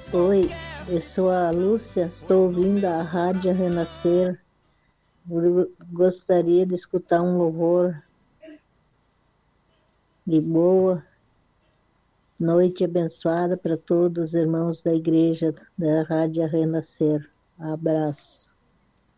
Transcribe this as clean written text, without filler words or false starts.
Oi, eu sou a Lúcia, estou ouvindo a Rádio Renascer. Gostaria de escutar um louvor de boa noite abençoada para todos os irmãos da igreja da Rádio Renascer. Abraço.